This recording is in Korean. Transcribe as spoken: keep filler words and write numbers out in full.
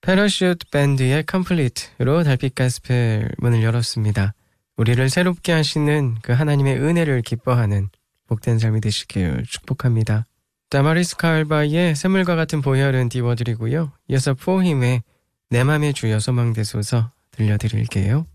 패러슈트 밴드의 컴플리트로 달빛 가스펠 문을 열었습니다. 우리를 새롭게 하시는 그 하나님의 은혜를 기뻐하는 복된 삶이 되시길 축복합니다. 다마리스 카알바의 샘물과 같은 보혈은 띄워드리고요. 이어서 포힘의 내 맘의 주여 소망되소서 들려드릴게요.